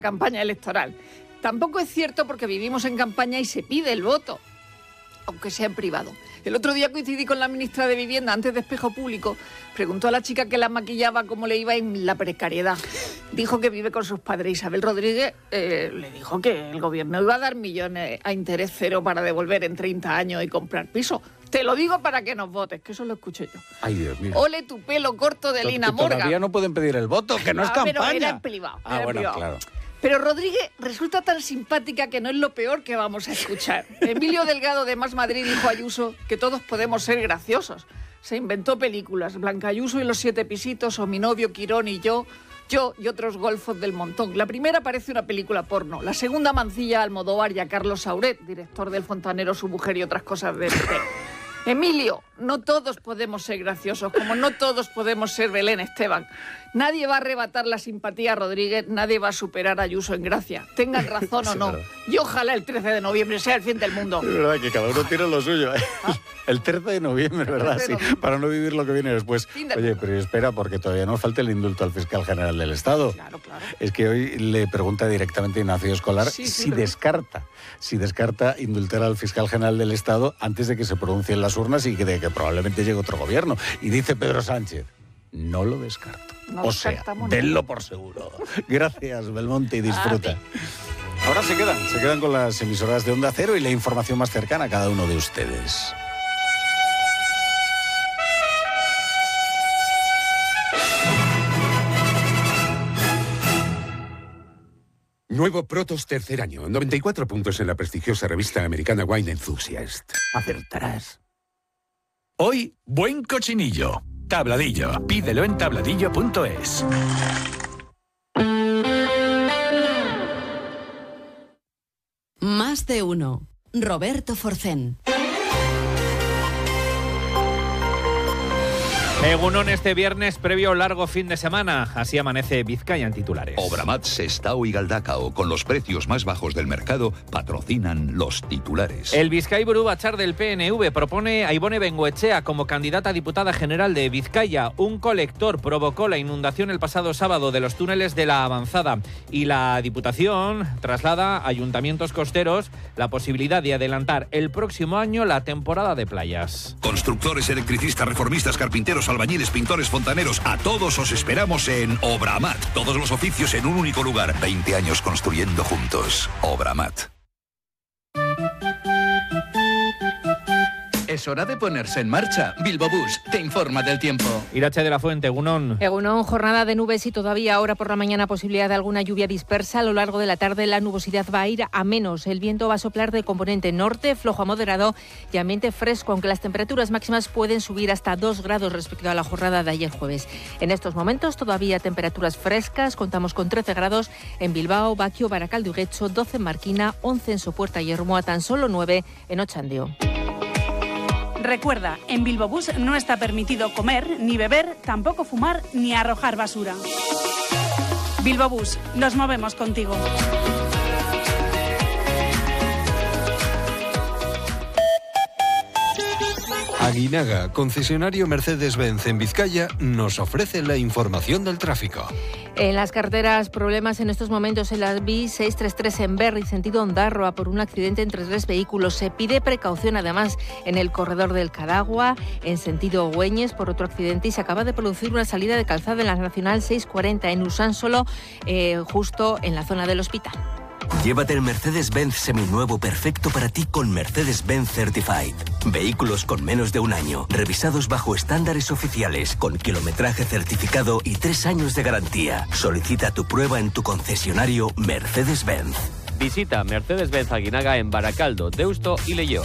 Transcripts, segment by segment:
campaña electoral. Tampoco es cierto porque vivimos en campaña y se pide el voto, aunque sea en privado. El otro día coincidí con la ministra de Vivienda antes de Espejo Público. Preguntó a la chica que la maquillaba cómo le iba en la precariedad. Dijo que vive con sus padres. Isabel Rodríguez le dijo que el gobierno iba a dar millones a interés cero para devolver en 30 años y comprar piso. Te lo digo para que nos votes, que eso lo escuché yo. Ay, Dios mío. Ole tu pelo corto de Lina Morgan. Todavía no pueden pedir el voto, que no es campaña. Pero era en privado. Claro. Pero Rodríguez resulta tan simpática que no es lo peor que vamos a escuchar. Emilio Delgado de Más Madrid dijo a Ayuso que todos podemos ser graciosos. Se inventó películas, Blanca Ayuso y los 7 pisitos, o Mi novio Quirón y yo y otros golfos del montón. La primera parece una película porno, la segunda mancilla a Almodóvar y a Carlos Sauret, director del Fontanero, Su mujer y otras cosas de este. Emilio, no todos podemos ser graciosos, como no todos podemos ser Belén Esteban. Nadie va a arrebatar la simpatía a Rodríguez, nadie va a superar a Ayuso en gracia. Tengan razón o no. Y ojalá el 13 de noviembre sea el fin del mundo. Es verdad que cada uno tiene lo suyo, ¿eh? El 13 de noviembre, ¿verdad? Sí, para no vivir lo que viene después. Oye, pero espera, porque todavía nos falta el indulto al fiscal general del Estado. Claro. Es que hoy le pregunta directamente a Ignacio Escolar si descarta indultar al fiscal general del Estado antes de que se pronuncien las urnas y de que probablemente llegue otro gobierno. Y dice Pedro Sánchez, no lo descarto. O sea, denlo por seguro. Gracias, Belmonte, y disfruta. Ahora se quedan con las emisoras de Onda Cero y la información más cercana a cada uno de ustedes. Nuevo Protos tercer año, 94 puntos en la prestigiosa revista americana Wine Enthusiast. Acertarás. Hoy, buen cochinillo. Tabladillo. Pídelo en tabladillo.es. Más de uno. Roberto Forcén. Egunon este viernes previo largo fin de semana. Así amanece Vizcaya en titulares. Obramat, Sestao y Galdacao, con los precios más bajos del mercado, patrocinan los titulares. El Bizkaiburu Batzar del PNV propone a Ibone Bengoechea como candidata a diputada general de Vizcaya. Un colector provocó la inundación el pasado sábado de los túneles de la Avanzada. Y la Diputación traslada a ayuntamientos costeros la posibilidad de adelantar el próximo año la temporada de playas. Constructores, electricistas, reformistas, carpinteros, albañiles, pintores, fontaneros, a todos os esperamos en Obramat. Todos los oficios en un único lugar. 20 años construyendo juntos. Obramat. Es hora de ponerse en marcha. Bilbo Bus te informa del tiempo. Irache de la Fuente, Egunon. Egunon, jornada de nubes y todavía ahora por la mañana posibilidad de alguna lluvia dispersa. A lo largo de la tarde la nubosidad va a ir a menos. El viento va a soplar de componente norte, flojo a moderado y ambiente fresco, aunque las temperaturas máximas pueden subir hasta 2 grados respecto a la jornada de ayer jueves. En estos momentos todavía temperaturas frescas. Contamos con 13 grados en Bilbao, Baquio, Baracaldo y Guecho, 12 en Marquina, 11 en Sopuerta y Hermoa, tan solo 9 en Ochandio. Recuerda, en Bilbo Bus no está permitido comer, ni beber, tampoco fumar, ni arrojar basura. Bilbo Bus, nos movemos contigo. Aguinaga, concesionario Mercedes-Benz en Vizcaya, nos ofrece la información del tráfico. En las carreteras, problemas en estos momentos en la B633 en Berry, sentido Ondarroa, por un accidente entre 3 vehículos. Se pide precaución además en el corredor del Cadagua, en sentido Güeñes, por otro accidente, y se acaba de producir una salida de calzada en la Nacional 640 en Usánsolo, justo en la zona del hospital. Llévate el Mercedes-Benz seminuevo perfecto para ti con Mercedes-Benz Certified. Vehículos con menos de un año, revisados bajo estándares oficiales, con kilometraje certificado y 3 años de garantía. Solicita tu prueba en tu concesionario Mercedes-Benz. Visita Mercedes-Benz Aguinaga en Baracaldo, Deusto y Leioa.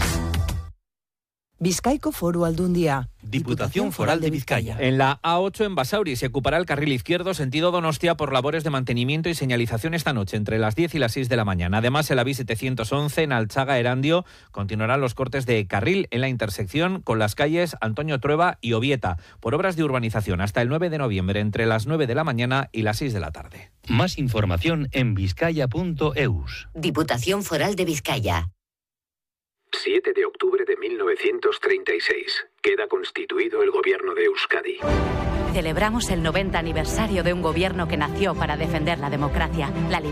Bizkaiko Foru Aldundia. Diputación Foral de Vizcaya. En la A8 en Basauri se ocupará el carril izquierdo sentido Donostia por labores de mantenimiento y señalización esta noche entre las 10 y las 6 de la mañana. Además, el A711 en Alchaga-Erandio continuarán los cortes de carril en la intersección con las calles Antonio Trueba y Obieta por obras de urbanización hasta el 9 de noviembre entre las 9 de la mañana y las 6 de la tarde. Más información en vizcaya.eus. Diputación Foral de Vizcaya. 7 de octubre de 1936. Queda constituido el gobierno de Euskadi. Celebramos el 90 aniversario de un gobierno que nació para defender la democracia, la libertad